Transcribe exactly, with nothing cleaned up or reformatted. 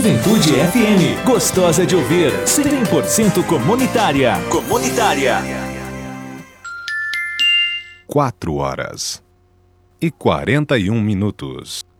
Juventude F M, gostosa de ouvir, cem por cento comunitária. Comunitária. Quatro horas e quarenta e um minutos.